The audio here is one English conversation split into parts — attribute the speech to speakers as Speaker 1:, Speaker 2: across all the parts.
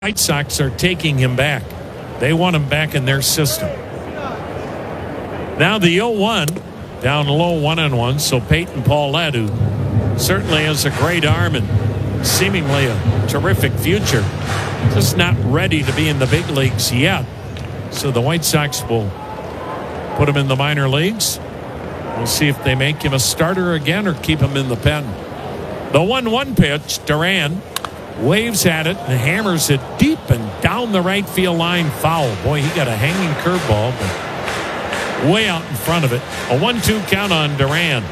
Speaker 1: White Sox are taking him back. They want him back in their system. Now the 0-1, down low 1-1. So Peyton Paulette, who certainly has a great arm and seemingly a terrific future, just not ready to be in the big leagues yet. So the White Sox will put him in the minor leagues. We'll see if they make him a starter again or keep him in the pen. The 1-1 pitch, Duran waves at it and hammers it deep and down the right field line, foul. Boy, he got a hanging curveball, but way out in front of it. A 1-2 count on Duran.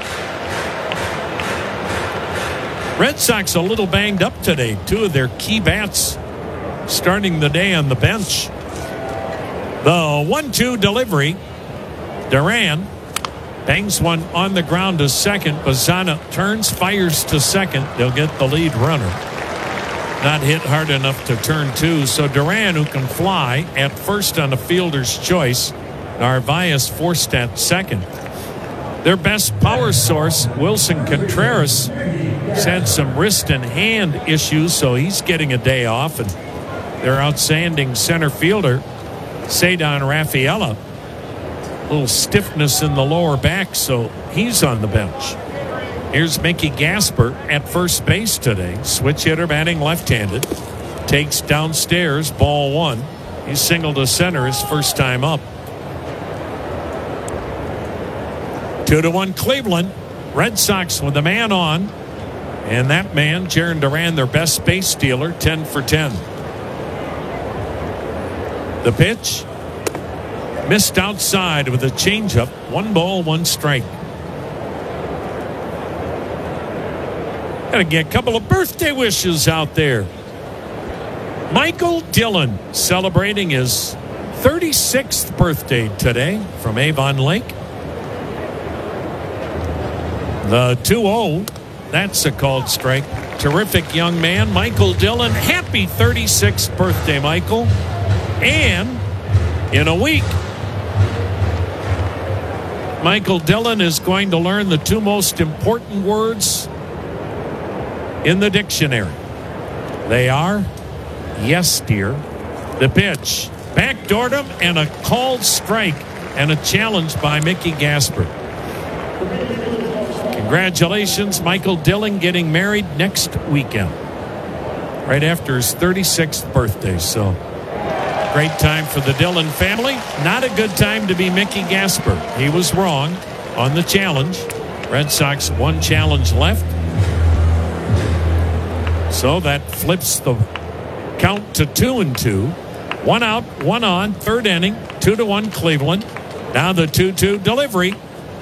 Speaker 1: Red Sox a little banged up today. Two of their key bats starting the day on the bench. The 1-2 delivery. Duran bangs one on the ground to second. Bazzana turns, fires to second. They'll get the lead runner. Not hit hard enough to turn two. So Duran, who can fly, at first on a fielder's choice. Narvaez forced at second. Their best power source, Wilson Contreras, has had some wrist and hand issues, so he's getting a day off. And their outstanding center fielder, Cedar Rafaela, a little stiffness in the lower back, so he's on the bench. Here's Mickey Gasper at first base today. Switch hitter batting left-handed. Takes downstairs, ball one. He singled to center his first time up. 2-1 Cleveland. Red Sox with a man on. And that man, Jarren Duran, their best base stealer, 10 for 10. The pitch. Missed outside with a changeup. 1 ball, 1 strike. Got to get a couple of birthday wishes out there. Michael Dillon celebrating his 36th birthday today from Avon Lake. The 2-0, that's a called strike. Terrific young man, Michael Dillon. Happy 36th birthday, Michael. And in a week, Michael Dillon is going to learn the two most important words in the dictionary. They are, yes, dear. The pitch, backdoored him, and a called strike, and a challenge by Mickey Gasper. Congratulations, Michael Dillon, getting married next weekend, right after his 36th birthday. So, great time for the Dillon family. Not a good time to be Mickey Gasper. He was wrong on the challenge. Red Sox one challenge left. So that flips the count to 2-2. 1 out, 1 on, third inning, 2-1 Cleveland. Now the 2-2 delivery.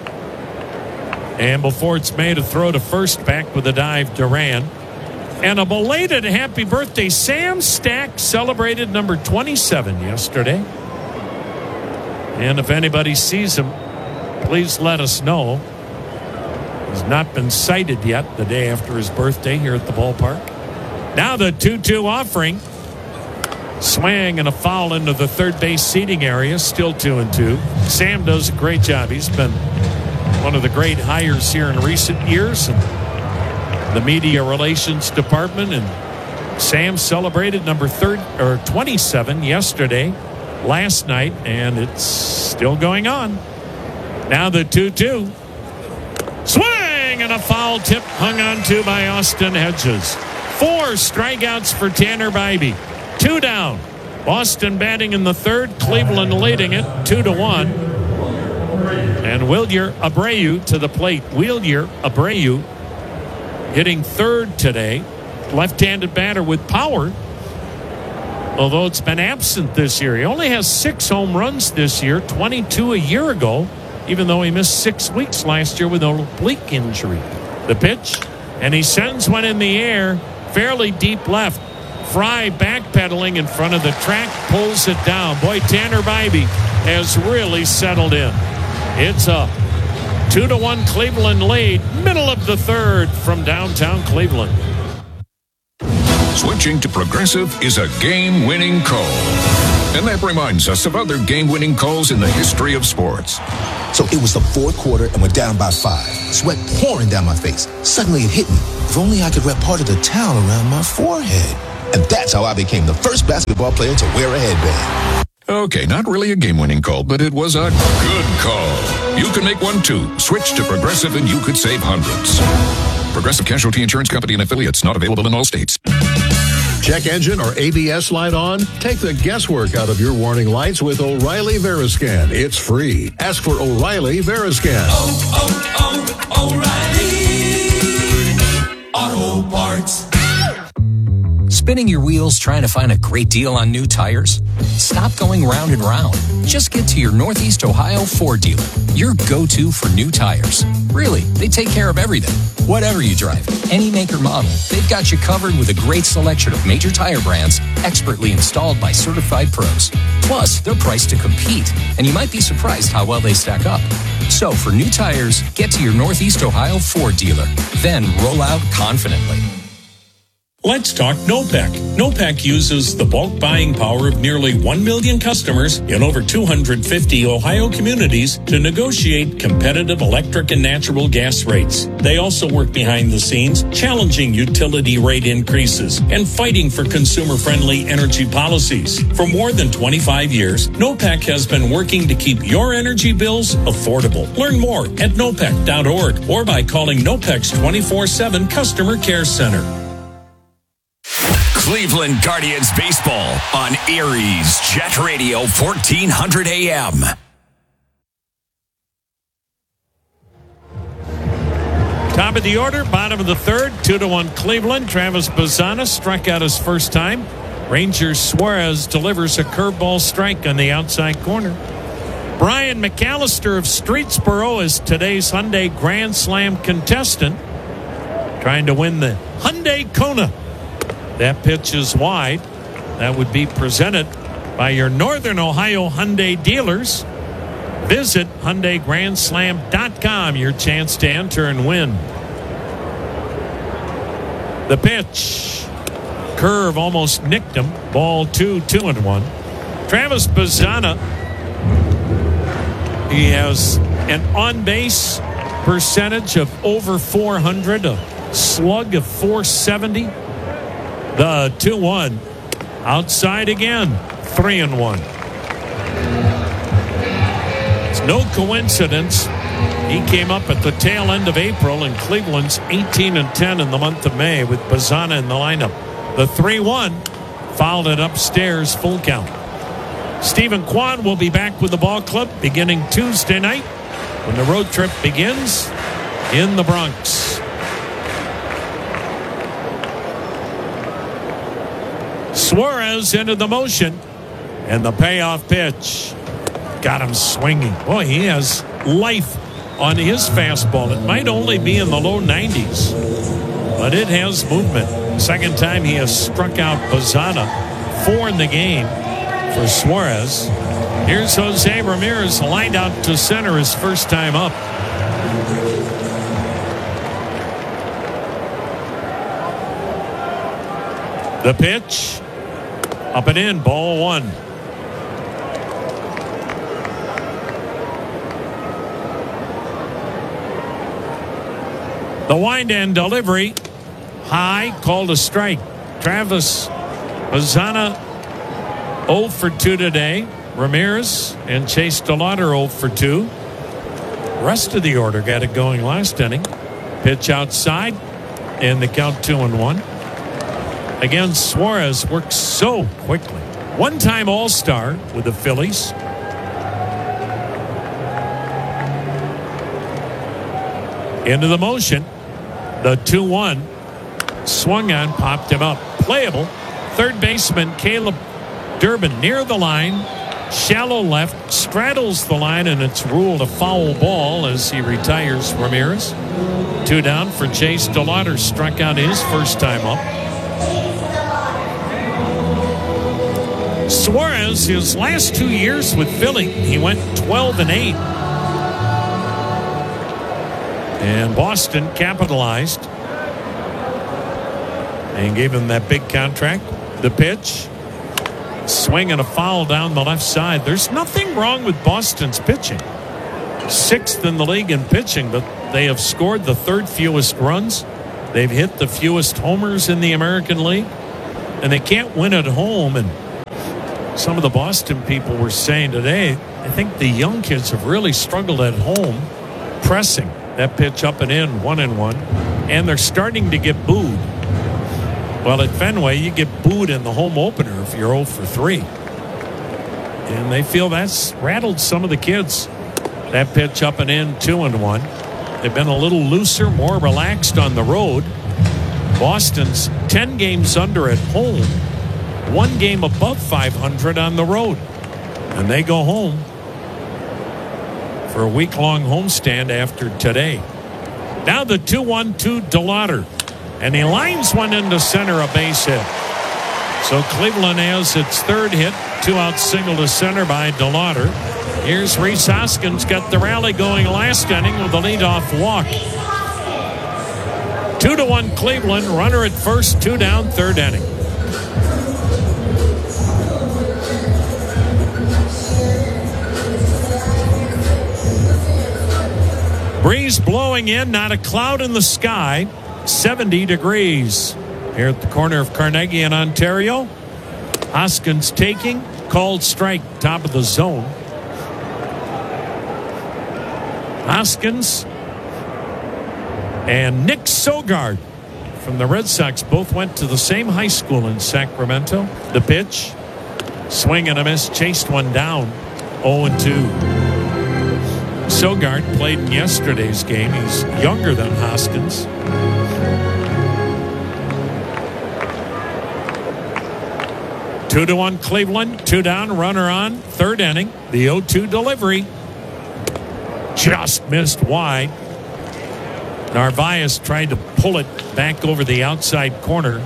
Speaker 1: And before it's made, a throw to first, back with a dive, Duran. And a belated happy birthday. Sam Stack celebrated number 27 yesterday. And if anybody sees him, please let us know. He's not been sighted yet the day after his birthday here at the ballpark. Now the 2-2 offering. Swing and a foul into the third base seating area. Still 2-2. Sam does a great job. He's been one of the great hires here in recent years. And the media relations department. And Sam celebrated number 27 yesterday, last night. And it's still going on. Now the 2-2. Swing and a foul tip hung on to by Austin Hedges. 4 strikeouts for Tanner Bibee. 2 down. Boston batting in the third. Cleveland leading it 2-1. And Wilyer Abreu to the plate. Wilyer Abreu hitting third today. Left-handed batter with power. Although it's been absent this year. He only has 6 home runs this year. 22 a year ago. Even though he missed 6 weeks last year with an oblique injury. The pitch. And he sends one in the air. Fairly deep left. Fry backpedaling in front of the track, pulls it down. Boy, Tanner Bibee has really settled in. It's a 2-1 Cleveland lead, middle of the third from downtown Cleveland.
Speaker 2: Switching to Progressive is a game-winning call. And that reminds us of other game-winning calls in the history of sports.
Speaker 3: So it was the fourth quarter and we're down by 5. Sweat pouring down my face. Suddenly it hit me. If only I could wrap part of the towel around my forehead. And that's how I became the first basketball player to wear a headband.
Speaker 2: Okay, not really a game-winning call, but it was a good call. You can make one too. Switch to Progressive and you could save hundreds. Progressive Casualty Insurance Company and affiliates, not available in all states.
Speaker 4: Check engine or ABS light on? Take the guesswork out of your warning lights with O'Reilly Veriscan. It's free. Ask for O'Reilly Veriscan.
Speaker 5: O'Reilly Auto Parts.
Speaker 6: Spinning your wheels trying to find a great deal on new tires? Stop going round and round. Just get to your Northeast Ohio Ford dealer, your go-to for new tires. Really, they take care of everything. Whatever you drive, any make or model, they've got you covered with a great selection of major tire brands expertly installed by certified pros. Plus, they're priced to compete, and you might be surprised how well they stack up. So for new tires, get to your Northeast Ohio Ford dealer. Then roll out confidently.
Speaker 7: Let's talk NOPEC. NOPEC uses the bulk buying power of nearly 1 million customers in over 250 Ohio communities to negotiate competitive electric and natural gas rates. They also work behind the scenes, challenging utility rate increases and fighting for consumer-friendly energy policies. For more than 25 years, NOPEC has been working to keep your energy bills affordable. Learn more at nopec.org or by calling NOPEC's 24/7 Customer Care Center.
Speaker 5: Cleveland Guardians baseball on Aries Jet Radio 1400 AM.
Speaker 1: Top of the order, bottom of the third, 2-1 Cleveland. Travis Bazzana struck out his first time. Ranger Suarez delivers a curveball strike on the outside corner. Brian McAllister of Streetsboro is today's Hyundai Grand Slam contestant, trying to win the Hyundai Kona. That pitch is wide. That would be presented by your Northern Ohio Hyundai dealers. Visit HyundaiGrandSlam.com. Your chance to enter and win. The pitch. Curve almost nicked him. Ball 2-1. Travis Bazzana. He has an on-base percentage of over 400, a slug of 470. The 2-1 outside again, 3-1. It's no coincidence he came up at the tail end of April, and Cleveland's 18-10 in the month of May with Bazzana in the lineup. The 3-1 fouled it upstairs, full count. Stephen Kwan will be back with the ball club beginning Tuesday night when the road trip begins in the Bronx. Suarez into the motion, and the payoff pitch got him swinging. Boy, he has life on his fastball. It might only be in the low 90s, but it has movement. Second time he has struck out Bazzana, 4 in the game for Suarez. Here's Jose Ramirez lined out to center his first time up. The pitch. Up and in, ball 1. The wind and delivery. High, called a strike. Travis Bazzana 0 for 2 today. Ramirez and Chase DeLauder 0 for 2. Rest of the order got it going last inning. Pitch outside, and the count 2-1. Again, Suarez works so quickly. One-time All-Star with the Phillies. Into the motion. The 2-1. Swung on, popped him up. Playable. Third baseman Caleb Durbin near the line. Shallow left. Straddles the line, and it's ruled a foul ball as he retires Ramirez. 2 down for Chase DeLauder. Struck out his first time up. Suarez, his last 2 years with Philly, he went 12-8. And Boston capitalized and gave him that big contract. The pitch. Swing and a foul down the left side. There's nothing wrong with Boston's pitching. 6th in the league in pitching, but they have scored the 3rd fewest runs. They've hit the fewest homers in the American League. and they can't win at home. And some of the Boston people were saying today, I think the young kids have really struggled at home pressing that pitch up and in, 1-1, and they're starting to get booed. Well, at Fenway, you get booed in the home opener if you're 0 for 3. And they feel that's rattled some of the kids. That pitch up and in, 2-1. They've been a little looser, more relaxed on the road. Boston's 10 games under at home, 1 game above 500 on the road. And they go home for a week-long homestand after today. Now the 2-1 to DeLauder. And he lines one into center, a base hit. So Cleveland has its third hit, 2-out single to center by DeLauder. Here's Rhys Hoskins, got the rally going last inning with a leadoff walk. 2-1 Cleveland, runner at first, 2 down, third inning. Breeze blowing in, not a cloud in the sky, 70 degrees. Here at the corner of Carnegie and Ontario. Hoskins taking, called strike, top of the zone. Hoskins and Nick Sogard from the Red Sox both went to the same high school in Sacramento. The pitch, swing and a miss, chased one down, 0-2. Sogard played in yesterday's game. He's younger than Hoskins. 2-1 Cleveland, 2 down, runner on, third inning. The 0-2 delivery. Just missed wide. Narvaez tried to pull it back over the outside corner.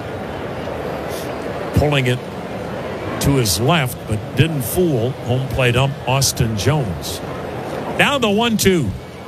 Speaker 1: Pulling it to his left, but didn't fool home plate ump Austin Jones. Now the 1-2.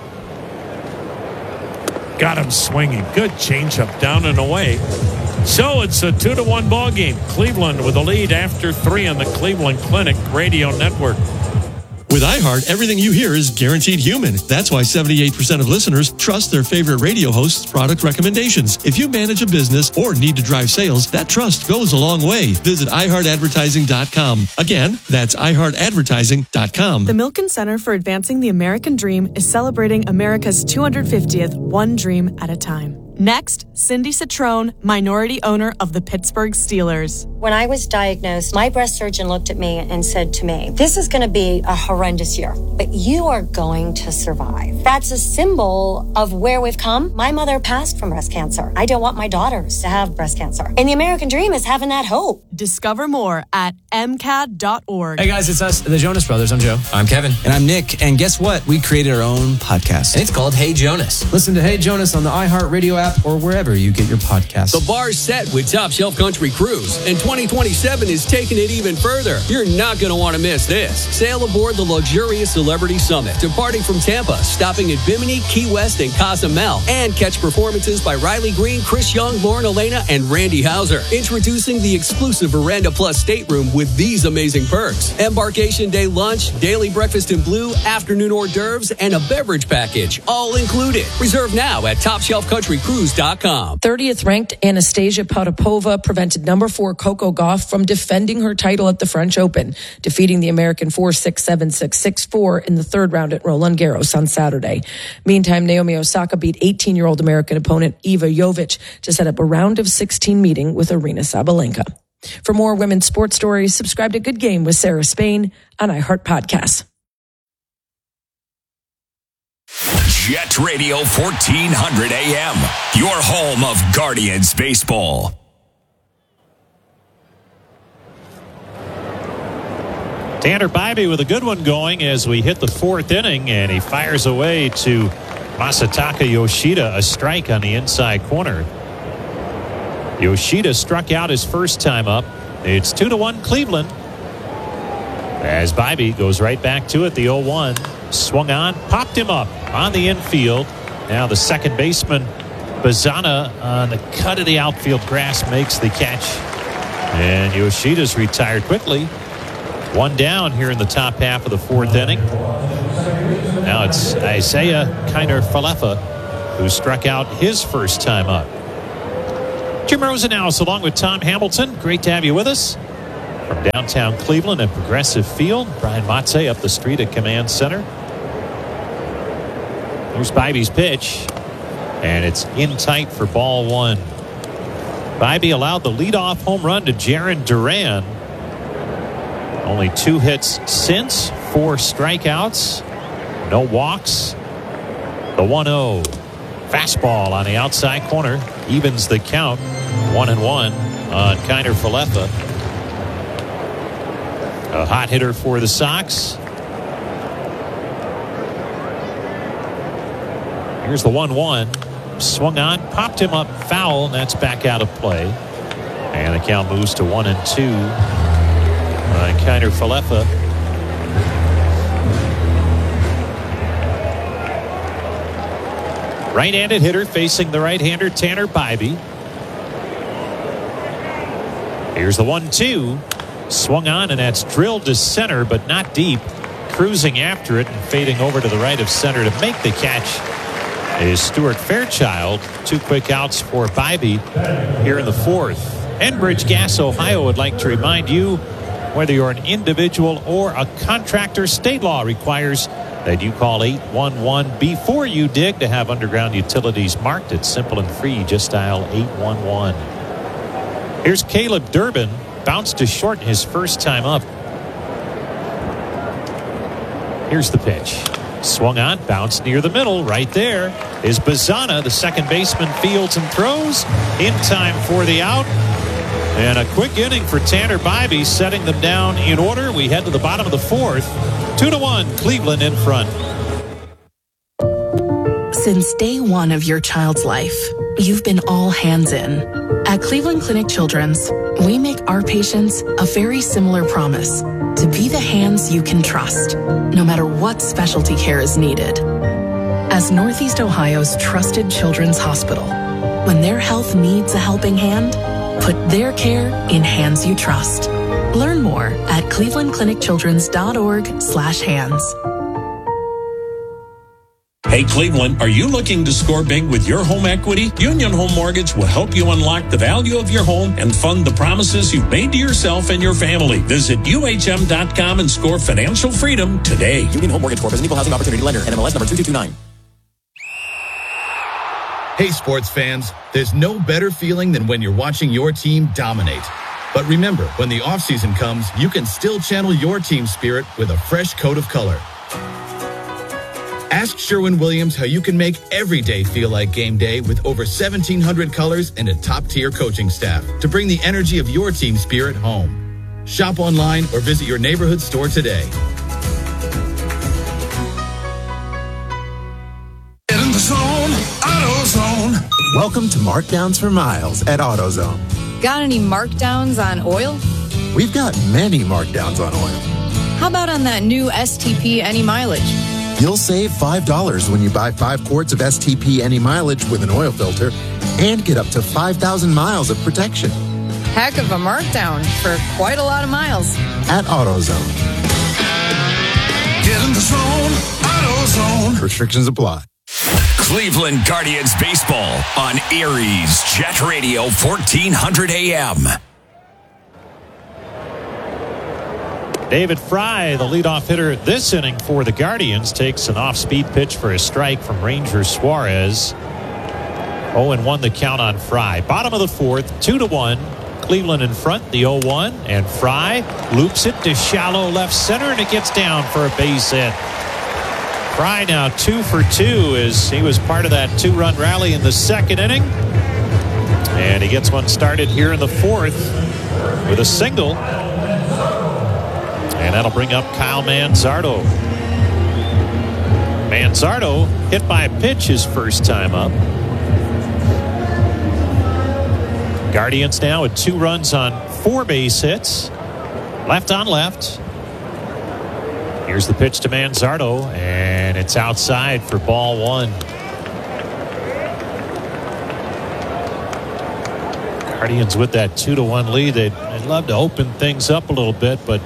Speaker 1: Got him swinging. Good changeup down and away. So it's a 2-1 ball game. Cleveland with a lead after 3 on the Cleveland Clinic Radio Network.
Speaker 8: With iHeart, everything you hear is guaranteed human. That's why 78% of listeners trust their favorite radio host's product recommendations. If you manage a business or need to drive sales, that trust goes a long way. Visit iHeartAdvertising.com. Again, that's iHeartAdvertising.com.
Speaker 9: The Milken Center for Advancing the American Dream is celebrating America's 250th One Dream at a Time. Next, Cindy Citrone, minority owner of the Pittsburgh Steelers.
Speaker 10: When I was diagnosed, my breast surgeon looked at me and said to me, "This is going to be a horrendous year, but you are going to survive." That's a symbol of where we've come. My mother passed from breast cancer. I don't want my daughters to have breast cancer. And the American dream is having that hope.
Speaker 9: Discover more at MCAD.org.
Speaker 11: Hey guys, it's us, the Jonas Brothers. I'm Joe.
Speaker 12: I'm Kevin. And I'm Nick. And guess what? We created our own podcast.
Speaker 11: And it's called Hey Jonas. Listen to Hey Jonas on the iHeartRadio app or wherever you get your podcasts.
Speaker 13: The bar's set with Top Shelf Country Cruise, and 2027 is taking it even further. You're not going to want to miss this. Sail aboard the luxurious Celebrity Summit, departing from Tampa, stopping at Bimini, Key West, and Cozumel, and catch performances by Riley Green, Chris Young, Lauren Elena, and Randy Hauser. Introducing the exclusive Veranda Plus stateroom with these amazing perks: embarkation day lunch, daily breakfast in blue, afternoon hors d'oeuvres, and a beverage package, all included. Reserve now at TopShelfCountryCruise.com.
Speaker 14: 30th ranked Anastasia Potapova prevented number 4 Coco Gauff from defending her title at the French Open, defeating the American 4-6, 7-6, 6-4 in the third round at Roland Garros on Saturday. Meantime, Naomi Osaka beat 18-year-old American opponent Iva Jovic to set up a round of 16 meeting with Aryna Sabalenka. For more women's sports stories, subscribe to Good Game with Sarah Spain on iHeart Podcasts.
Speaker 5: Jet Radio 1400 AM, your home of Guardians baseball.
Speaker 15: Tanner Bybee with a good one going as we hit the 4th inning, and he fires away to Masataka Yoshida, a strike on the inside corner. Yoshida struck out his first time up. It's 2-1 Cleveland. As Bybee goes right back to it, the 0-1. Swung on, popped him up on the infield. Now the second baseman, Bazana, on the cut of the outfield grass, makes the catch. And Yoshida's retired quickly. One down here in the top half of the 4th inning. Now it's Isaiah Kiner-Falefa, who struck out his first time up. Jim Rosenhaus along with Tom Hamilton. Great to have you with us. From downtown Cleveland at Progressive Field, Brian Matze up the street at Command Center. There's Bibey's pitch, and it's in tight for ball one. Bibey allowed the leadoff home run to Jarren Duran. Only 2 hits since, 4 strikeouts, no walks. The 1-0 fastball on the outside corner evens the count. 1-1 on Kiner Falefa. A hot hitter for the Sox. Here's the 1-1. Swung on, popped him up foul, and that's back out of play. And the count moves to 1-2 on Kiner Falefa. Right-handed hitter facing the right-hander Tanner Bibey. Here's the 1-2. Swung on, and that's drilled to center, but not deep. Cruising after it and fading over to the right of center to make the catch is Stuart Fairchild. 2 quick outs for Bibey here in the 4th. Enbridge Gas Ohio would like to remind you, whether you're an individual or a contractor, state law requires that you call 811 before you dig to have underground utilities marked. It's simple and free. Just dial 811. Here's Caleb Durbin. Bounced to short his first time up. Here's the pitch. Swung on, bounced near the middle. Right there is Bazana. The second baseman fields and throws in time for the out. And a quick inning for Tanner Bibey, setting them down in order. We head to the bottom of the 4th. 2-1, Cleveland in front.
Speaker 16: Since day one of your child's life, you've been all hands in. At Cleveland Clinic Children's, we make our patients a very similar promise: to be the hands you can trust, no matter what specialty care is needed. As Northeast Ohio's trusted children's hospital, when their health needs a helping hand, put their care in hands you trust. Learn more at clevelandclinicchildrens.org/hands.
Speaker 7: Hey Cleveland, are you looking to score big with your home equity? Union Home Mortgage will help you unlock the value of your home and fund the promises you've made to yourself and your family. Visit UHM.com and score financial freedom today.
Speaker 17: Union Home Mortgage Corp is an equal housing opportunity lender. NMLS number 2229.
Speaker 18: Hey sports fans, there's no better feeling than when you're watching your team dominate. But remember, when the offseason comes, you can still channel your team spirit with a fresh coat of color. Ask Sherwin-Williams how you can make every day feel like game day with over 1,700 colors and a top-tier coaching staff to bring the energy of your team spirit home. Shop online or visit your neighborhood store today.
Speaker 19: Get in the zone, AutoZone. Welcome to Markdowns for Miles at AutoZone.
Speaker 20: Got any markdowns on oil?
Speaker 19: We've got many markdowns on oil.
Speaker 20: How about on that new STP Any Mileage?
Speaker 19: You'll save $5 when you buy 5 quarts of STP Any Mileage with an oil filter and get up to 5,000 miles of protection.
Speaker 20: Heck of a markdown for quite a lot of miles.
Speaker 19: At AutoZone.
Speaker 17: Get in the zone, AutoZone.
Speaker 19: Restrictions apply.
Speaker 5: Cleveland Guardians baseball on Aries Jet Radio 1400 AM.
Speaker 15: David Fry, the leadoff hitter this inning for the Guardians, takes an off-speed pitch for a strike from Ranger Suarez. 0-1 the count on Fry. Bottom of the 4th, 2-1. Cleveland in front, the 0-1, and Fry loops it to shallow left center, and it gets down for a base hit. Fry now 2 for 2 as he was part of that 2-run rally in the second inning. And he gets one started here in the 4th with a single. And that'll bring up Kyle Manzardo. Manzardo hit by a pitch his first time up. Guardians now with 2 runs on 4 base hits. Left on left. Here's the pitch to Manzardo, and it's outside for ball 1. Guardians with that 2-1 lead. They'd love to open things up a little bit, but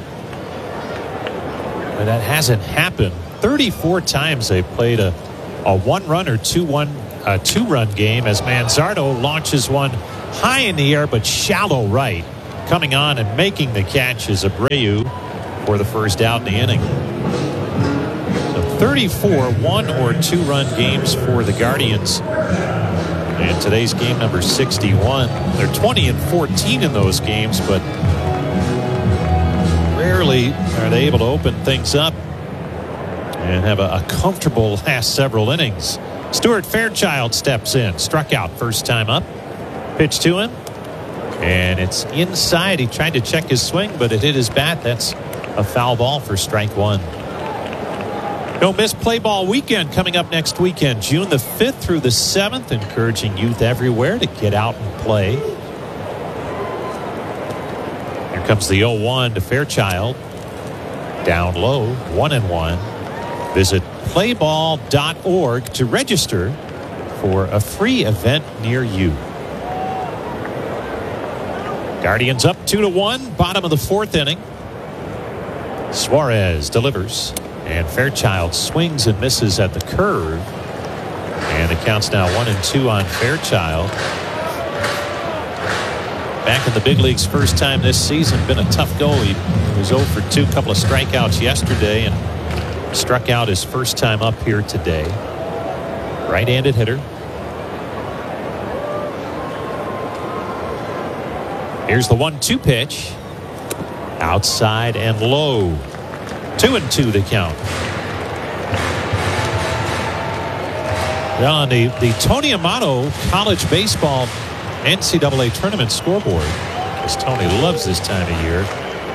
Speaker 15: that hasn't happened. 34 times they played a 1-run or 2-run game as Manzardo launches one high in the air but shallow right. Coming on and making the catch is Abreu for the first out in the inning. So 34 one or two run games for the Guardians. And today's game number 61. They're 20-14 in those games, but rarely are they able to open things up and have a comfortable last several innings. Stuart Fairchild steps in, struck out first time up. Pitch to him, and it's inside. He tried to check his swing, but it hit his bat. That's a foul ball for strike one. No Miss Play Ball weekend coming up next weekend, June the 5th through the 7th, encouraging youth everywhere to get out and play. Here comes the 0-1 to Fairchild. Down low, 1-1. Visit playball.org to register for a free event near you. Guardians up 2-1, bottom of the fourth inning. Suarez delivers, and Fairchild swings and misses at the curve. And the count's now 1-2 on Fairchild. Back in the big leagues first time this season. Been a tough go. He was 0 for 2, couple of strikeouts yesterday, and struck out his first time up here today. Right-handed hitter. Here's the 1-2 pitch. Outside and low. 2-2 the count. On the Tony Amato College Baseball NCAA Tournament scoreboard, because Tony loves this time of year.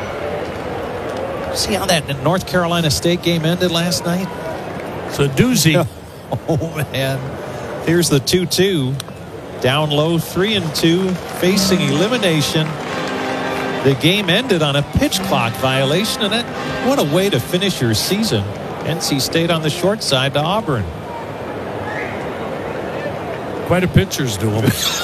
Speaker 15: See how that North Carolina State game ended last night?
Speaker 1: It's a doozy.
Speaker 15: Oh, man. Here's the 2-2. Down low, 3-2, facing elimination. The game ended on a pitch clock violation, and that, what a way to finish your season. NC State on the short side to Auburn.
Speaker 1: Quite a pitcher's duel.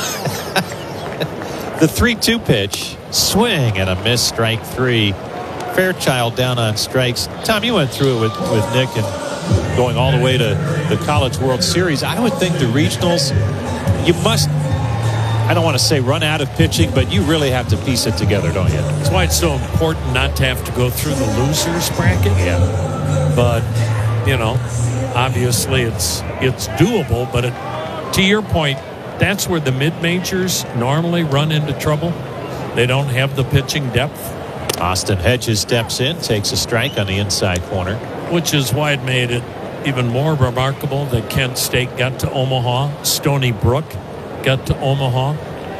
Speaker 15: The 3-2 pitch, swing and a miss, strike three. Fairchild down on strikes. Tom, you went through it with Nick and going all the way to the College World Series. I would think the regionals, you must, I don't want to say run out of pitching, but you really have to piece it together, don't you?
Speaker 1: That's why it's so important not to have to go through the losers bracket.
Speaker 15: Yeah.
Speaker 1: But, you know, obviously it's doable, but to your point, that's where the mid-majors normally run into trouble. They don't have the pitching depth.
Speaker 15: Austin Hedges steps in, takes a strike on the inside corner.
Speaker 1: Which is why it made it even more remarkable that Kent State got to Omaha. Stony Brook got to Omaha.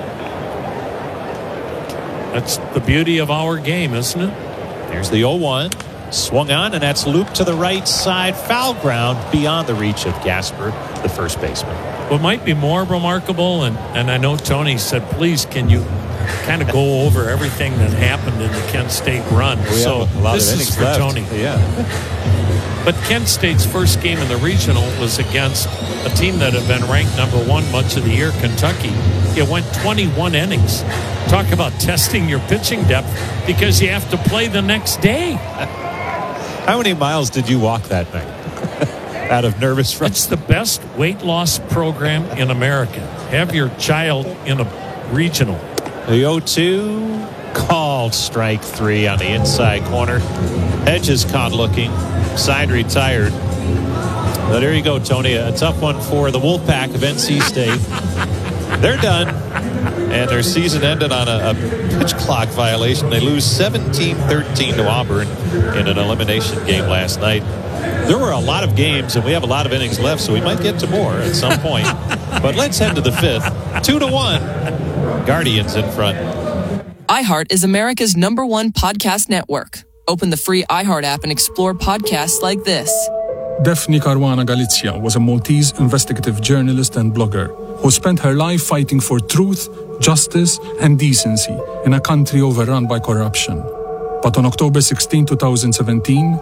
Speaker 1: That's the beauty of our game, isn't it?
Speaker 15: There's the 0-1. Swung on, and that's looped to the right side. Foul ground beyond the reach of Gasper, the first baseman.
Speaker 1: What might be more remarkable, and I know Tony said, please, can you kind of go over everything that happened in the Kent State run?
Speaker 15: So
Speaker 1: this is for
Speaker 15: left.
Speaker 1: Tony.
Speaker 15: Yeah.
Speaker 1: But Kent State's first game in the regional was against a team that had been ranked number one much of the year, Kentucky. It went 21 innings. Talk about testing your pitching depth because you have to play the next day.
Speaker 15: How many miles did you walk that night? Out of nervous rush?
Speaker 1: It's the best weight loss program in America. Have your child in a regional.
Speaker 15: The 0-2 called strike three on the inside corner. Hedges caught looking. Side retired. But there you go, Tony. A tough one for the Wolfpack of NC State. They're done. And their season ended on a pitch clock violation. They lose 17-13 to Auburn in an elimination game last night. There were a lot of games, and we have a lot of innings left, so we might get to more at some point. But let's head to the fifth. 2-1. Guardians in front.
Speaker 21: iHeart is America's #1 podcast network. Open the free iHeart app and explore podcasts like this.
Speaker 22: Daphne Caruana Galizia was a Maltese investigative journalist and blogger who spent her life fighting for truth, justice, and decency in a country overrun by corruption. But on October 16, 2017,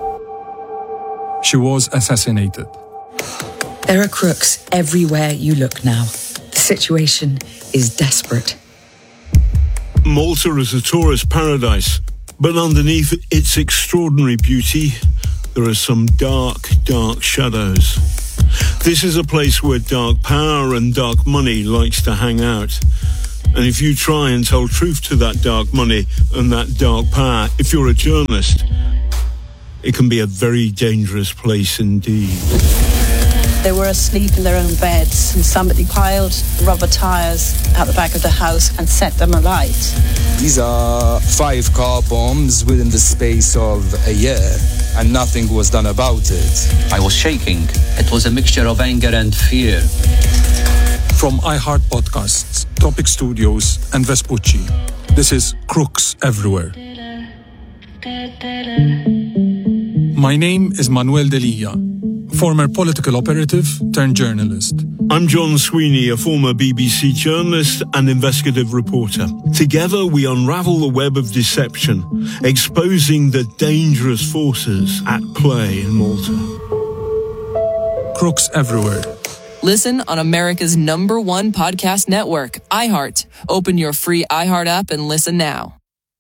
Speaker 22: she was assassinated.
Speaker 23: There are crooks everywhere you look now. The situation is desperate.
Speaker 24: Malta is a tourist paradise, but underneath its extraordinary beauty, there are some dark, dark shadows. This is a place where dark power and dark money likes to hang out. And if you try and tell truth to that dark money and that dark power, if you're a journalist, it can be a very dangerous place indeed.
Speaker 2: They were asleep in their own beds and somebody piled rubber tires out the back of the house and set them alight.
Speaker 3: These are 5 car bombs within the space of a year, and nothing was done about it.
Speaker 4: I was shaking. It was a mixture of anger and fear.
Speaker 22: From iHeart Podcasts, Topic Studios, and Vespucci, this is Crooks Everywhere. My name is Manuel Delia, former political operative turned journalist.
Speaker 24: I'm John Sweeney, a former BBC journalist and investigative reporter. Together we unravel the web of deception, exposing the dangerous forces at play in Malta.
Speaker 22: Crooks Everywhere.
Speaker 21: Listen on America's #1 podcast network, iHeart. Open your free iHeart app and listen now.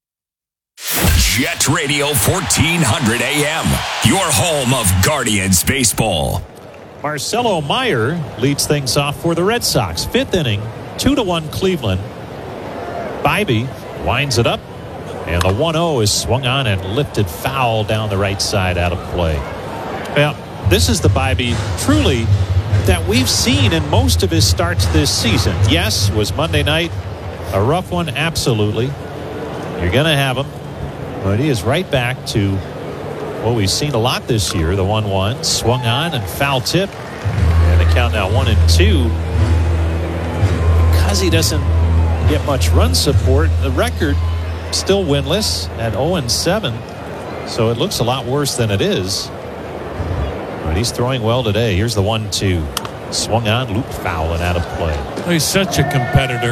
Speaker 5: Jet Radio 1400 AM, your home of Guardians baseball.
Speaker 15: Marcelo Meyer leads things off for the Red Sox. 5th inning, 2-1 Cleveland. Bybee winds it up, and the 1-0 is swung on and lifted foul down the right side out of play. Well, this is the Bybee truly that we've seen in most of his starts this season. Yes, was Monday night a rough one? Absolutely. You're going to have him. But he is right back to what we've seen a lot this year. The 1-1 swung on and foul tip. And the count now 1-2. Because he doesn't get much run support, the record still winless at 0-7. So it looks a lot worse than it is. But he's throwing well today. Here's the 1-2. Swung on, looped foul and out of play.
Speaker 1: He's such a competitor.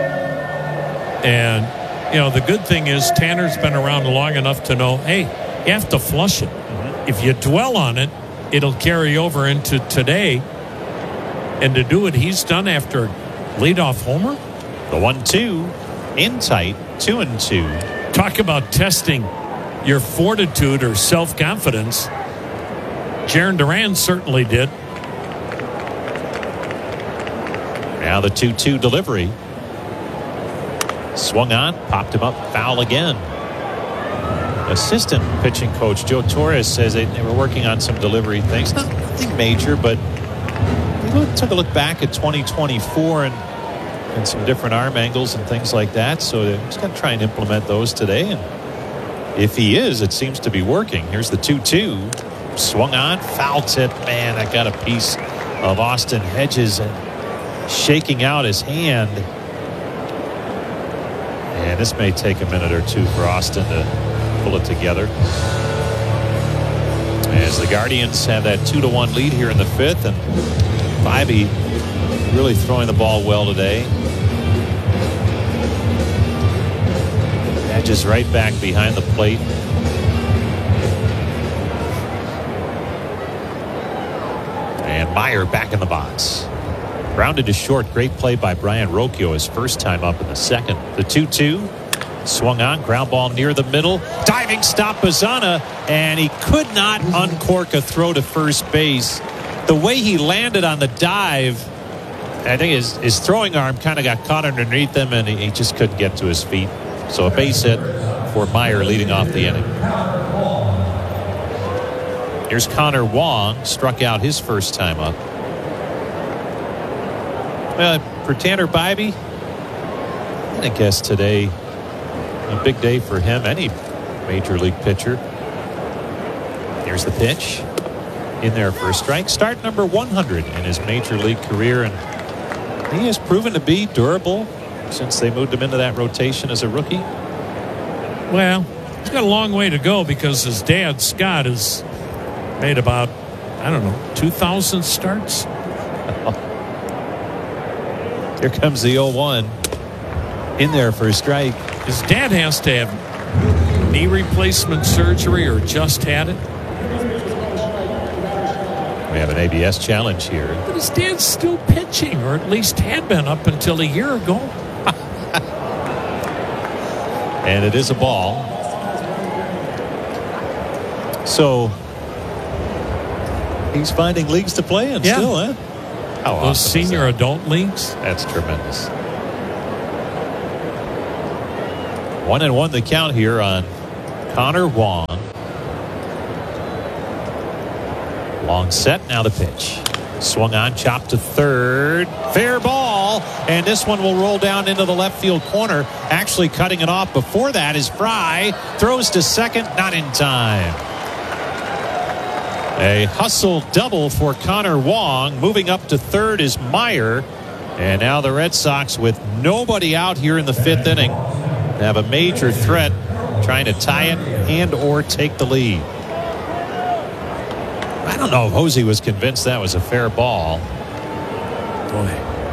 Speaker 1: And, you know, the good thing is Tanner's been around long enough to know, hey, you have to flush it. If you dwell on it, it'll carry over into today. And to do what he's done after a leadoff homer.
Speaker 15: The 1-2 in tight, 2-2.
Speaker 1: Talk about testing your fortitude or self-confidence. Jarren Duran certainly did.
Speaker 15: Now the 2-2 delivery. Swung on, popped him up, foul again. Assistant pitching coach Joe Torres says they were working on some delivery things. Nothing major, but we took a look back at 2024 and some different arm angles and things like that. So they're just going to try and implement those today. And if he is, it seems to be working. Here's the 2-2. Swung on, foul tip. Man, I got a piece of Austin Hedges and shaking out his hand. And this may take a minute or two for Austin to pull it together. As the Guardians have that 2-1 lead here in the 5th, and Bybee really throwing the ball well today. Hedges right back behind the plate. And Meyer back in the box. Grounded to short. Great play by Brian Rocchio his first time up in the 2nd. The 2-2. Swung on. Ground ball near the middle. Diving stop Bazana. And he could not uncork a throw to first base. The way he landed on the dive, I think his throwing arm kind of got caught underneath him and he just couldn't get to his feet. So a base hit for Meyer leading off the inning. Here's Connor Wong. Struck out his first time up. For Tanner Bybee, I guess today a big day for him, any major league pitcher. Here's the pitch. In there for a strike. Start number 100 in his major league career, and he has proven to be durable since they moved him into that rotation as a rookie.
Speaker 1: Well, he's got a long way to go because his dad, Scott, has made about, 2,000 starts.
Speaker 15: Here comes the 0-1. In there for a strike.
Speaker 1: His dad has to have knee replacement surgery or just had it.
Speaker 15: We have an ABS challenge here.
Speaker 1: But his dad's still pitching, or at least had been up until a year ago.
Speaker 15: And it is a ball. So he's finding leagues to play in still, huh? How
Speaker 1: Those
Speaker 15: awesome
Speaker 1: senior adult leagues.
Speaker 15: That's tremendous. 1-1 the count here on Connor Wong. Long set, now the pitch. Swung on, chopped to third. Fair ball, and this one will roll down into the left field corner. Actually cutting it off before that is Fry. Throws to second, not in time. A hustle double for Connor Wong. Moving up to third is Meyer. And now the Red Sox, with nobody out here in the fifth inning, have a major threat trying to tie it and or take the lead. I don't know if Hosey was convinced that was a fair ball.
Speaker 1: Boy.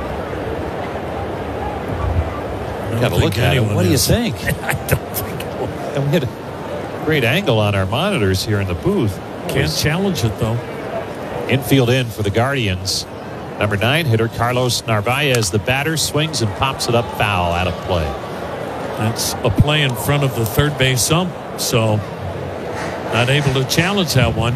Speaker 15: Got to look at it. What do you think?
Speaker 1: I don't think it will.
Speaker 15: And we had a great angle on our monitors here in the booth.
Speaker 1: Can't challenge it, though.
Speaker 15: Infield in for the Guardians. Number 9 hitter Carlos Narvaez, the batter, swings and pops it up foul, out of play.
Speaker 1: That's a play in front of the third base ump, so not able to challenge that one.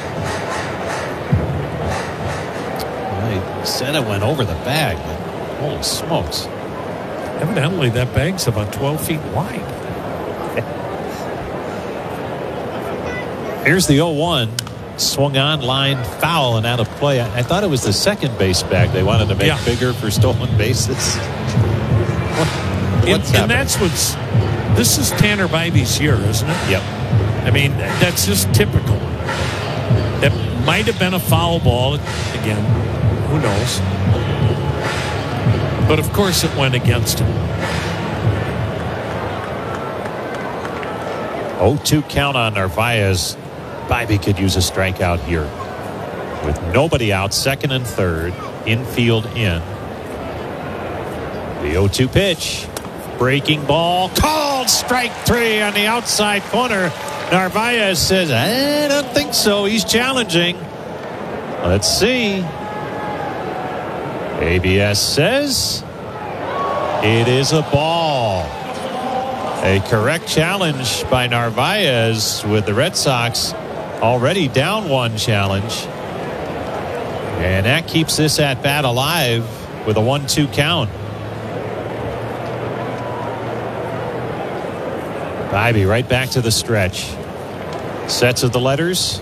Speaker 15: I said it went over the bag, but holy smokes.
Speaker 1: Evidently, that bag's about 12 feet wide.
Speaker 15: Here's the 0-1. Swung on, line foul, and out of play. I thought it was the second base bag they wanted to make bigger for stolen bases.
Speaker 1: And that's what's. This is Tanner Bibey's year, isn't it?
Speaker 15: Yep.
Speaker 1: I mean, that's just typical. That might have been a foul ball. Again, who knows? But of course, it went against him.
Speaker 15: 0-2 count on Narvaez. Bibey could use a strikeout here. With nobody out, second and third, infield in. The 0-2 pitch. Breaking ball. Called strike 3 on the outside corner. Narvaez says, I don't think so. He's challenging. Let's see. ABS says it is a ball. A correct challenge by Narvaez, with the Red Sox already down one challenge. And that keeps this at bat alive with a 1-2 count. Bibey right back to the stretch. Sets of the letters.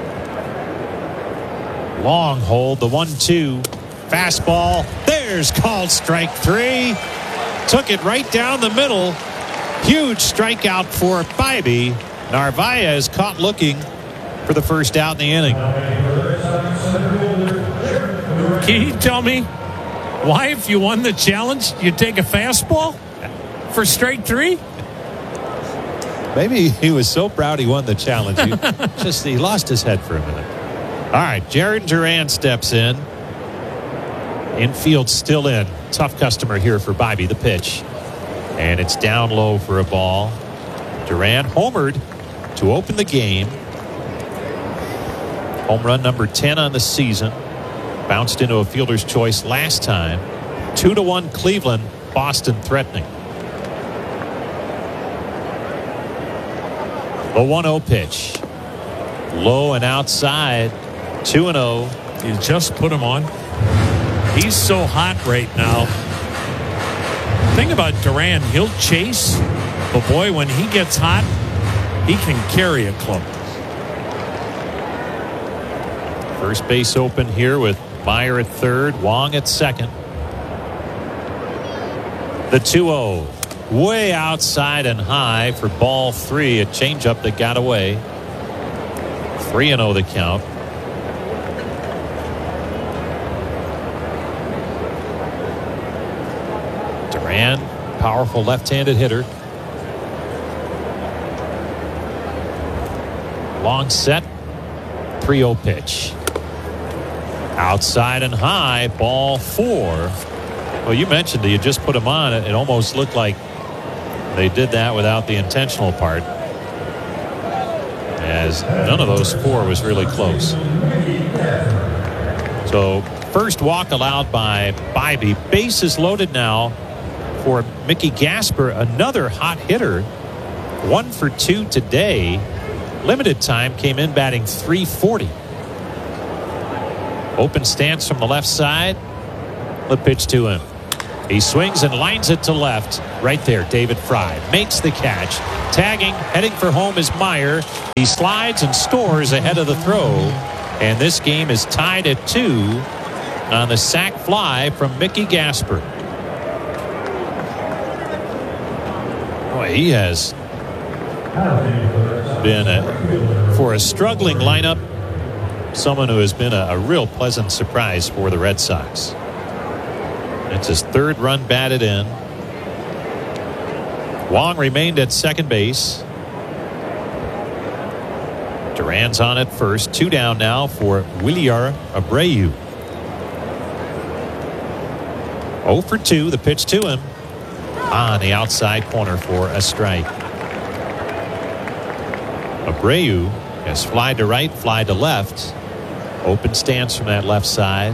Speaker 15: Long hold, the 1-2. Fastball. There's called strike 3. Took it right down the middle. Huge strikeout for Bibey. Narvaez caught looking for the first out in the inning.
Speaker 1: Can you tell me why, if you won the challenge, you take a fastball for strike 3?
Speaker 15: Maybe he was so proud he won the challenge. He lost his head for a minute. All right, Jared Duran steps in. Infield still in. Tough customer here for Bibey. The pitch. And it's down low for a ball. Duran homered to open the game. Home run number 10 on the season. Bounced into a fielder's choice last time. 2-1 Cleveland. Boston threatening. The 1-0 pitch. Low and outside. 2-0.
Speaker 1: You just put him on. He's so hot right now. The thing about Duran, he'll chase, but boy, when he gets hot, he can carry a club.
Speaker 15: First base open here with Meyer at third, Wong at second. The 2-0. Way outside and high for ball 3. A changeup that got away. 3-0 the count. Duran, powerful left-handed hitter. Long set. 3-0 pitch. Outside and high, ball 4. Well, you mentioned it. You just put him on. It almost looked like they did that without the intentional part, as none of those 4 was really close. So first walk allowed by Bibey. Bases loaded now for Mickey Gasper, another hot hitter. 1 for 2 today. Limited time, came in batting .340. Open stance from the left side. The pitch to him. He swings and lines it to left. Right there, David Fry makes the catch. Tagging, heading for home is Meyer. He slides and scores ahead of the throw. And this game is tied at 2 on the sac fly from Mickey Gasper. Boy, he has been, for a struggling lineup, someone who has been a real pleasant surprise for the Red Sox. It's his 3rd run batted in. Wong remained at second base. Duran's on at first. 2 down now for Wilyer Abreu. 0 for 2. The pitch to him on the outside corner for a strike. Abreu has fly to right, fly to left. Open stance from that left side.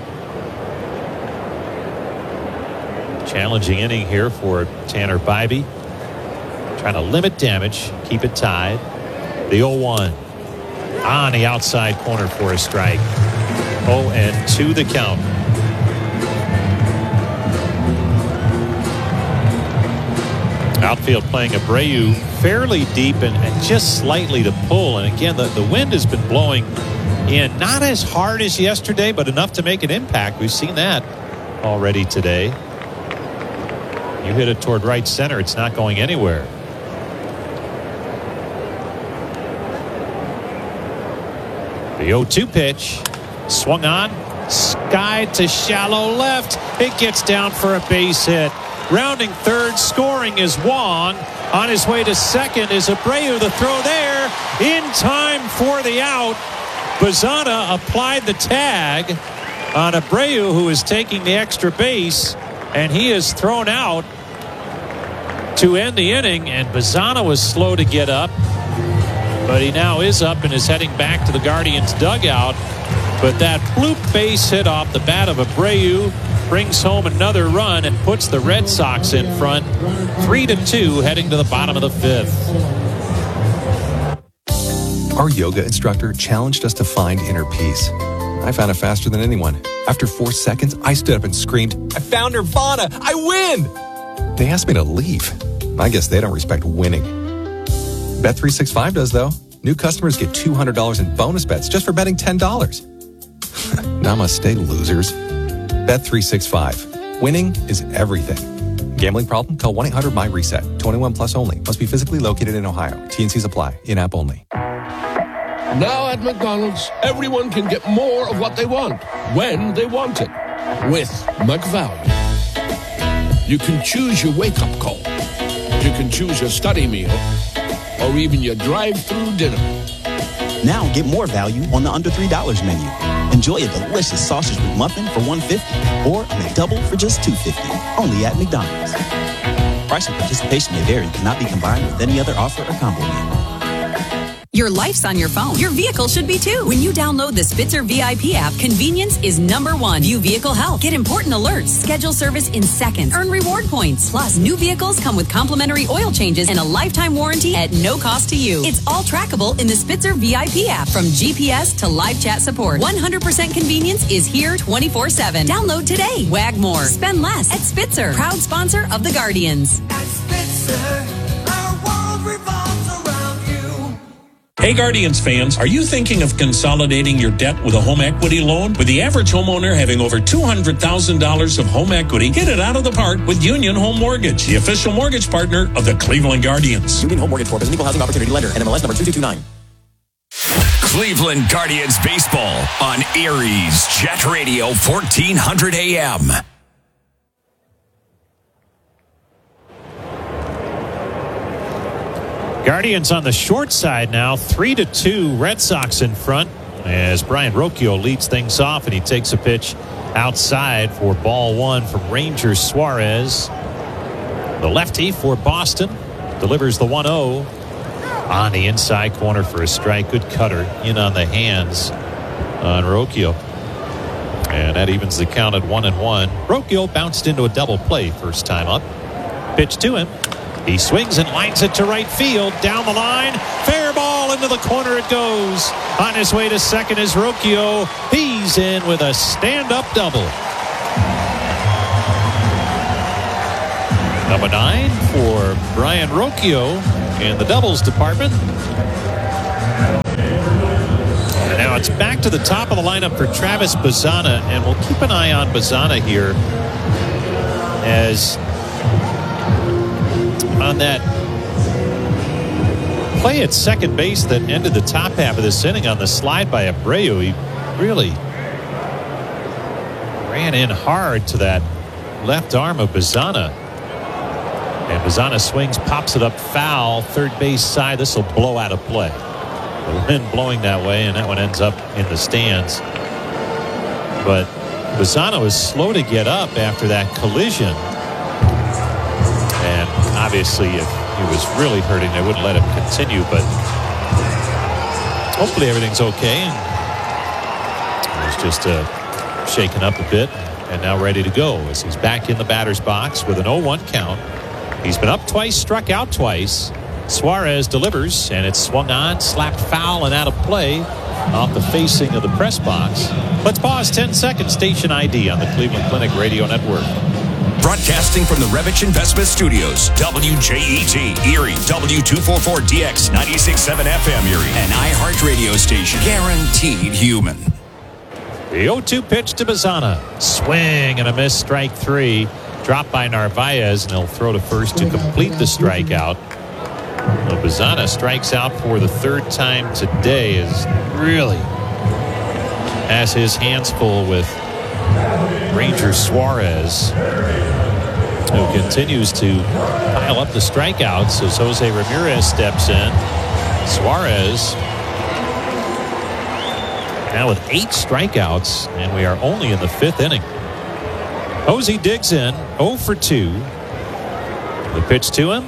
Speaker 15: Challenging inning here for Tanner Bybee. Trying to limit damage, keep it tied. The 0-1 on the outside corner for a strike. 0-2 the count. Outfield playing Abreu fairly deep and just slightly to pull. And again, the wind has been blowing in, not as hard as yesterday, but enough to make an impact. We've seen that already today. You hit it toward right center, it's not going anywhere. The 0-2 pitch. Swung on. Skied to shallow left. It gets down for a base hit. Rounding third, scoring is Wong. On his way to second is Abreu. The throw there. In time for the out. Bazana applied the tag on Abreu, who is taking the extra base. And he is thrown out to end the inning. And Bazana was slow to get up. But he now is up and is heading back to the Guardians dugout. But that bloop base hit off the bat of Abreu brings home another run and puts the Red Sox in front 3-2 heading to the bottom of the 5th.
Speaker 6: Our yoga instructor challenged us to find inner peace. I found it faster than anyone. After 4 seconds, I stood up and screamed, "I found Nirvana! I win!" They asked me to leave. I guess they don't respect winning. Bet365 does, though. New customers get $200 in bonus bets just for betting $10. Namaste, losers. Bet365. Winning is everything. Gambling problem? Call 1-800-MY-RESET. 21 plus only. Must be physically located in Ohio. T&Cs apply. In-app only.
Speaker 8: Now at McDonald's, everyone can get more of what they want, when they want it, with McValue. You can choose your wake-up call. You can choose your study meal, or even your drive-through dinner.
Speaker 9: Now get more value on the under $3 menu. Enjoy a delicious sausage McMuffin for $1.50 or a McDouble for just $2.50. Only at McDonald's. Price and participation may vary. Cannot be combined with any other offer or combo meal.
Speaker 10: Your life's on your phone. Your vehicle should be too. When you download the Spitzer VIP app, convenience is #1. View vehicle health. Get important alerts. Schedule service in seconds. Earn reward points. Plus, new vehicles come with complimentary oil changes and a lifetime warranty at no cost to you. It's all trackable in the Spitzer VIP app. From GPS to live chat support, 100% convenience is here 24/7. Download today. Wag more. Spend less at Spitzer. Proud sponsor of the Guardians.
Speaker 17: At Spitzer, our world revolves around you.
Speaker 7: Hey Guardians fans, are you thinking of consolidating your debt with a home equity loan? With the average homeowner having over $200,000 of home equity, get it out of the park with Union Home Mortgage, the official mortgage partner of the Cleveland Guardians.
Speaker 17: Union Home Mortgage Corp is an equal housing opportunity lender. NMLS number 2229.
Speaker 5: Cleveland Guardians baseball on Aries Jet Radio 1400 AM.
Speaker 15: Guardians on the short side now, 3-2, Red Sox in front as Brian Rocchio leads things off and he takes a pitch outside for ball 1 from Ranger Suarez. The lefty for Boston delivers the 1-0 on the inside corner for a strike. Good cutter in on the hands on Rocchio. And that evens the count at 1-1. Rocchio bounced into a double play first time up. Pitch to him. He swings and lines it to right field. Down the line. Fair ball into the corner it goes. On his way to second is Rocchio. He's in with a stand-up double. Number 9 for Brian Rocchio in the doubles department. And now it's back to the top of the lineup for Travis Bazzana, and we'll keep an eye on Bazzana here as on that play at second base that ended the top half of this inning on the slide by Abreu. He really ran in hard to that left arm of Bazzana. And Bazzana swings, pops it up foul, third base side. This will blow out of play. The wind blowing that way, and that one ends up in the stands. But Bazzana was slow to get up after that collision. And obviously, if he was really hurting, they wouldn't let him continue. But hopefully everything's okay. And he's just shaken up a bit and now ready to go as he's back in the batter's box with an 0-1 count. He's been up twice, struck out twice. Suarez delivers, and it's swung on, slapped foul, and out of play off the facing of the press box. Let's pause 10 seconds. Station ID on the Cleveland Clinic Radio Network.
Speaker 5: Broadcasting from the Revich Investment Studios, WJET, Erie, W244DX, 96.7 FM Erie, an iHeart radio station. Guaranteed human.
Speaker 15: The 0-2 pitch to Bazzana. Swing and a miss, strike 3. Dropped by Narvaez, and he'll throw to first to complete the strikeout. Well, Bazzana strikes out for the third time today, as really has his hands full with Ranger Suarez, who continues to pile up the strikeouts as Jose Ramirez steps in. Suarez now with 8 strikeouts, and we are only in the 5th inning. Jose digs in, 0 for 2. The pitch to him.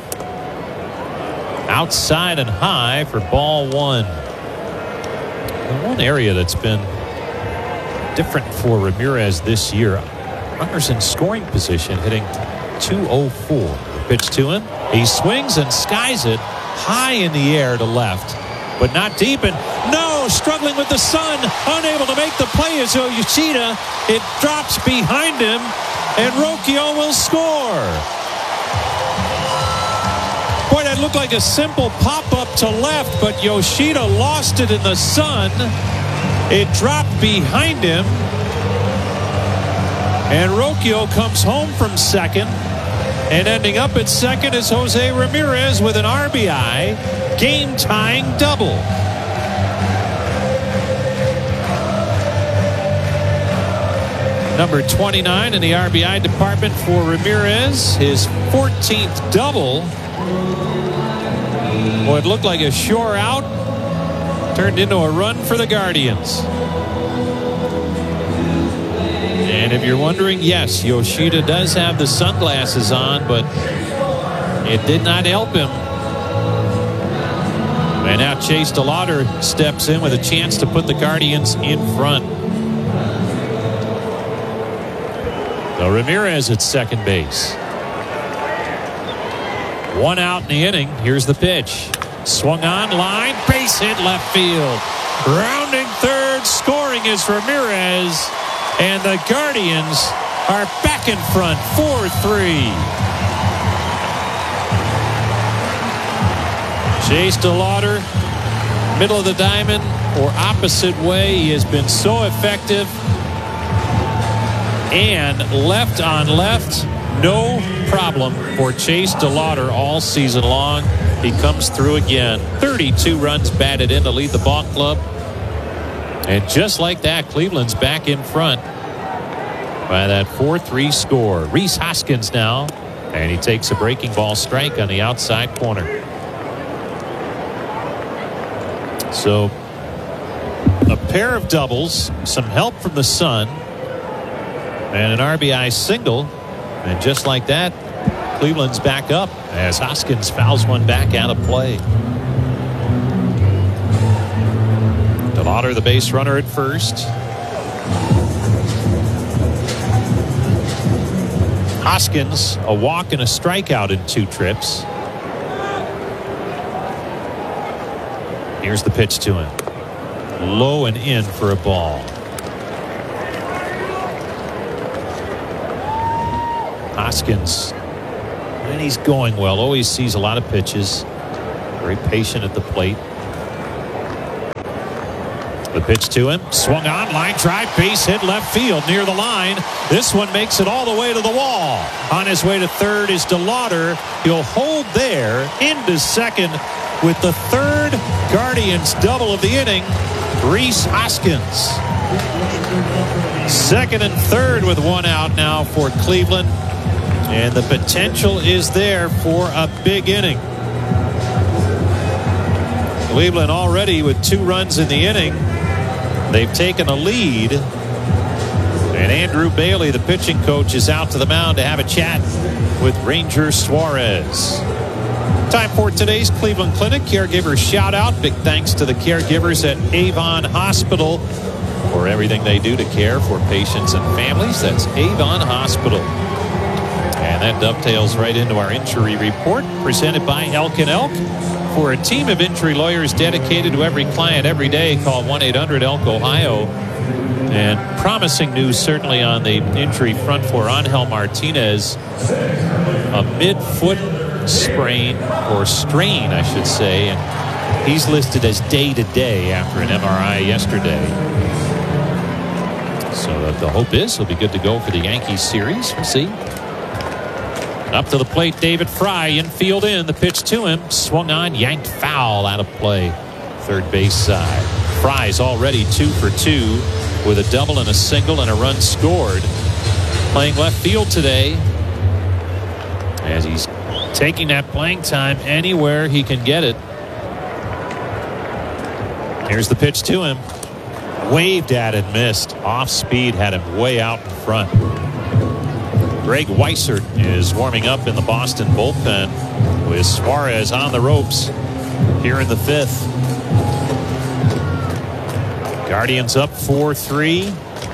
Speaker 15: Outside and high for ball 1. The one area that's been different for Ramirez this year, runners in scoring position hitting .204. The pitch to him. He swings and skies it high in the air to left, but not deep. And no, struggling with the sun, unable to make the play is Yoshida. It drops behind him, and Rocchio will score. Boy, that looked like a simple pop-up to left, but Yoshida lost it in the sun. It dropped behind him, and Rocchio comes home from second, and ending up at second is Jose Ramirez with an RBI, game-tying double. Number 29 in the RBI department for Ramirez, his 14th double. Well, it looked like a shore out, turned into a run for the Guardians. And if you're wondering, yes, Yoshida does have the sunglasses on, but it did not help him. And now Chase DeLauder steps in with a chance to put the Guardians in front. So Ramirez at second base. 1 out in the inning. Here's the pitch. Swung on, line, base hit left field. Rounding third, scoring is Ramirez. And the Guardians are back in front, 4-3. Chase DeLauder, middle of the diamond or opposite way. He has been so effective. And left on left, no problem for Chase DeLauder all season long. He comes through again. 32 runs batted in to lead the ball club. And just like that, Cleveland's back in front by that 4-3 score. Rhys Hoskins now, and he takes a breaking ball strike on the outside corner. So a pair of doubles, some help from the sun, and an RBI single. And just like that, Cleveland's back up as Hoskins fouls one back out of play. DeLauder, the base runner at first. Hoskins, a walk and a strikeout in 2 trips. Here's the pitch to him. Low and in for a ball. Hoskins And he's going well. Always sees a lot of pitches. Very patient at the plate. The pitch to him. Swung on. Line drive. Base hit left field near the line. This one makes it all the way to the wall. On his way to third is DeLauder. He'll hold there into second with the third Guardians double of the inning. Rhys Hoskins. Second and third with one out now for Cleveland. And the potential is there for a big inning. Cleveland already with 2 runs in the inning. They've taken a lead. And Andrew Bailey, the pitching coach, is out to the mound to have a chat with Ranger Suarez. Time for today's Cleveland Clinic Caregiver Shout Out. Big thanks to the caregivers at Avon Hospital for everything they do to care for patients and families. That's Avon Hospital. And that dovetails right into our injury report presented by Elk & Elk. For a team of injury lawyers dedicated to every client every day, call 1-800-ELK-OHIO. And promising news certainly on the injury front for Angel Martinez. A mid-foot sprain, or strain, I should say. And he's listed as day-to-day after an MRI yesterday. So the hope is he'll be good to go for the Yankees series. We'll see. Up to the plate, David Fry, infield in. The pitch to him, swung on, yanked foul out of play. Third base side. Fry's already 2 for 2 with a double and a single and a run scored. Playing left field today as he's taking that playing time anywhere he can get it. Here's the pitch to him. Waved at and missed. Off speed, had him way out in front. Greg Weissert is warming up in the Boston bullpen with Suarez on the ropes here in the 5th. Guardians up 4-3.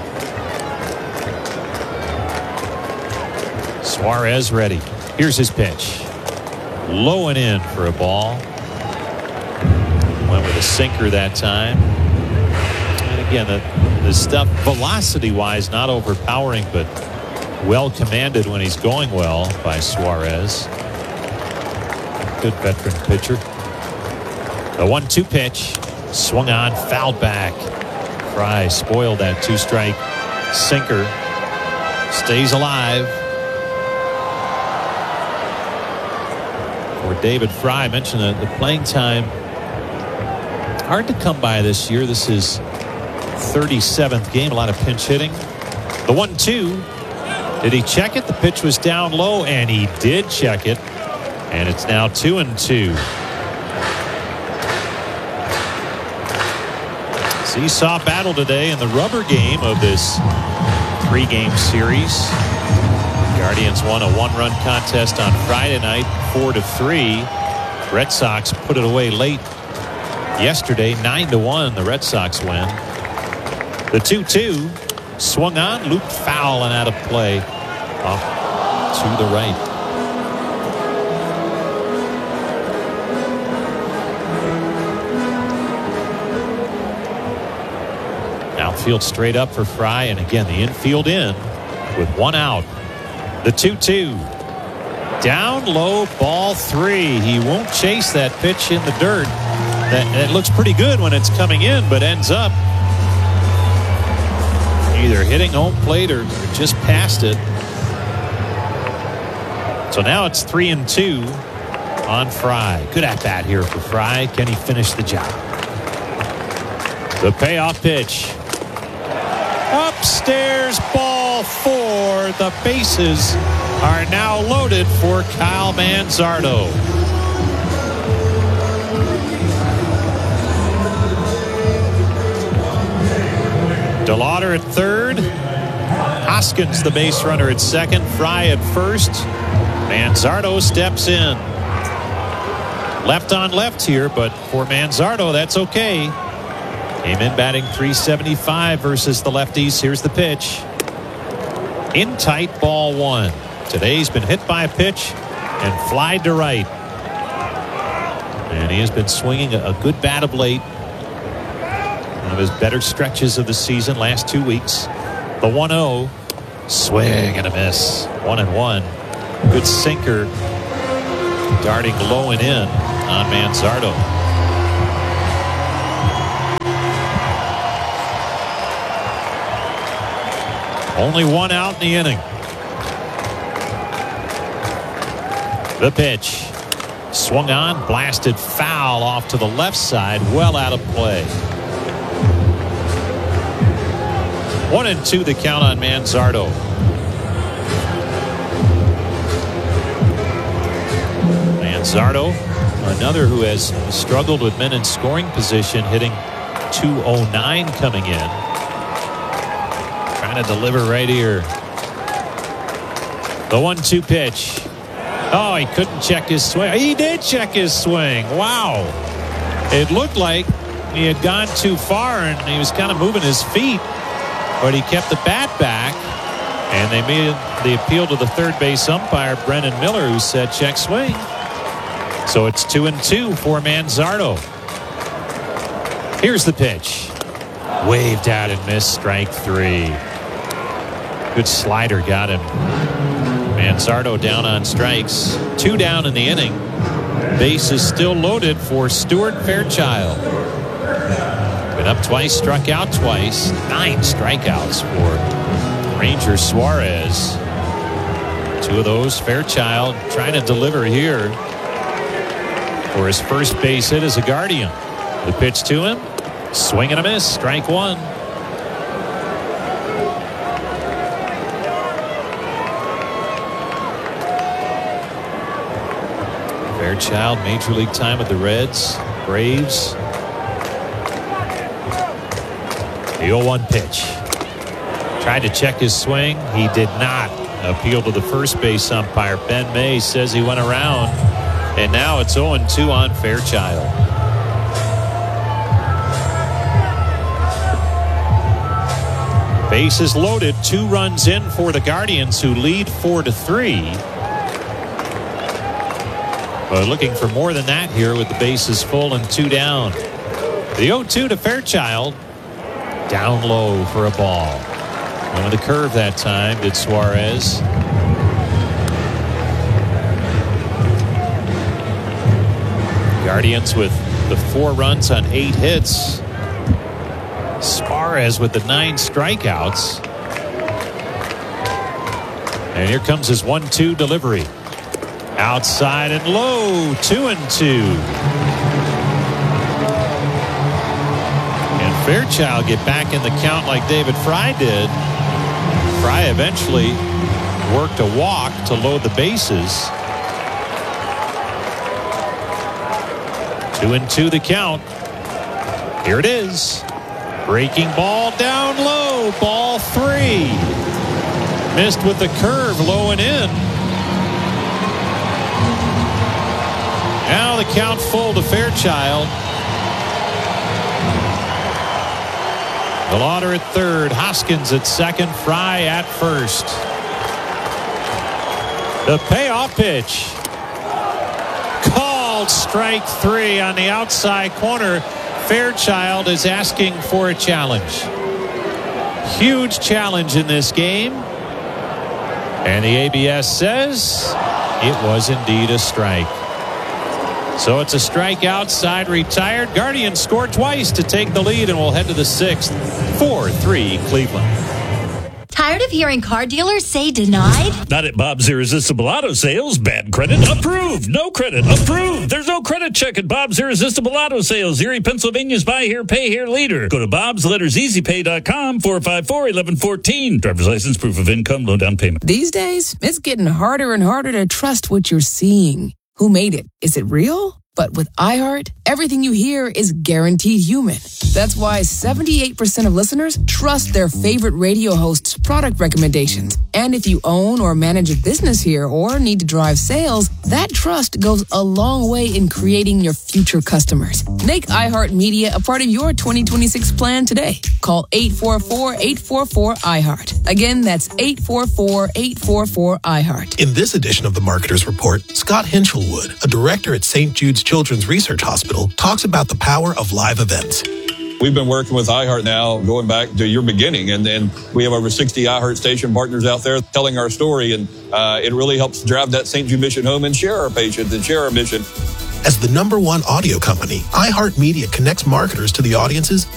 Speaker 15: Suarez ready. Here's his pitch. Low and in for a ball. Went with a sinker that time. And again, the stuff velocity-wise not overpowering, but well commanded when he's going well by Suarez. Good veteran pitcher. The 1-2 pitch. Swung on, fouled back. Fry spoiled that 2-strike sinker. Stays alive. For David Fry, I mentioned the playing time. Hard to come by this year. This is 37th game. A lot of pinch hitting. The 1-2. Did he check it? The pitch was down low, and he did check it. And it's now 2-2. Seesaw battle today in the rubber game of this 3-game series. Guardians won a 1-run contest on Friday night, 4-3. Red Sox put it away late yesterday, 9-1. The Red Sox win. The 2-2 swung on, looped foul and out of play off to the right. Outfield straight up for Fry, and again the infield in with 1 out. The 2-2 down low, ball 3. He won't chase that pitch in the dirt. That looks pretty good when it's coming in, but ends up either hitting home plate or just past it. So now it's 3-2 on Fry. Good at bat here for Fry. Can he finish the job? The payoff pitch. Upstairs, ball 4. The bases are now loaded for Kyle Manzardo. DeLauder at third. Hoskins, the base runner, at second. Fry at first. Manzardo steps in. Left on left here, but for Manzardo, that's okay. Came in batting .375 versus the lefties. Here's the pitch. In tight, ball 1. Today he's been hit by a pitch and flied to right. And he has been swinging a good bat of late. One of his better stretches of the season, last 2 weeks. The 1-0. Swing and a miss. 1-1. Good sinker Darting low and in on Manzardo. Only one out in the inning. The pitch. Swung on, blasted foul off to the left side, well out of play. 1-2 the count on Manzardo. Manzardo, another who has struggled with men in scoring position, hitting .209 coming in. Trying to deliver right here. The 1-2 pitch. Oh, he couldn't check his swing. He did check his swing. Wow. It looked like he had gone too far and he was kind of moving his feet, but he kept the bat back, and they made the appeal to the third base umpire, Brennan Miller, who said check swing. So it's 2-2 for Manzardo. Here's the pitch. Waved out and missed, strike 3. Good slider got him. Manzardo down on strikes. 2 down in the inning. Base is still loaded for Stuart Fairchild. Been up twice, struck out twice. 9 strikeouts for Ranger Suarez. 2 of those, Fairchild trying to deliver here for his first base hit as a Guardian. The pitch to him. Swing and a miss. Strike 1. Fairchild, Major League time with the Reds, Braves. The 0-1 pitch. Tried to check his swing. He did not. Appeal to the first base umpire. Ben May says he went around. And now it's 0-2 on Fairchild. Base is loaded. 2 runs in for the Guardians, who lead 4-3. But looking for more than that here with the bases full and 2 down. The 0-2 to Fairchild. Down low for a ball. Went with the curve that time, did Suarez. Guardians with the 4 runs on 8 hits. Suarez with the 9 strikeouts. And here comes his 1-2 delivery. Outside and low, 2-2. And Fairchild get back in the count like David Fry did. Fry eventually worked a walk to load the bases. 2-2 the count. Here it is. Breaking ball down low, ball 3. Missed with the curve, low and in. Now the count full to Fairchild. Lauder at third, Hoskins at second, Fry at first. The payoff pitch. Called strike 3 on the outside corner. Fairchild is asking for a challenge. Huge challenge in this game. And the ABS says it was indeed a strike. So it's a strike outside, retired. Guardians score twice to take the lead, and we'll head to the 6th. 4-3 Cleveland.
Speaker 11: Tired of hearing car dealers say denied?
Speaker 12: Not at Bob's Irresistible Auto Sales. Bad credit approved. No credit approved. There's no credit check at Bob's Irresistible Auto Sales. Erie, Pennsylvania's buy here, pay here leader. Go to bobsletterseasypay.com, 454-1114. Driver's license, proof of income, low down payment.
Speaker 13: These days, it's getting harder and harder to trust what you're seeing. Who made it? Is it real? But with iHeart, everything you hear is guaranteed human. That's why 78% of listeners trust their favorite radio host's product recommendations. And if you own or manage a business here or need to drive sales, that trust goes a long way in creating your future customers. Make iHeart Media a part of your 2026 plan today. Call 844-844-iHeart. Again, that's 844-844-iHeart.
Speaker 14: In this edition of the Marketer's Report, Scott Hinchelwood, a director at St. Jude's Children's Research Hospital, talks about the power of live events.
Speaker 16: We've been working with iHeart now going back to your beginning, and we have over 60 iHeart station partners out there telling our story, and it really helps drive that St. Jude mission home and share our patients and share our mission.
Speaker 14: As the #1 audio company, iHeartMedia connects marketers to the audiences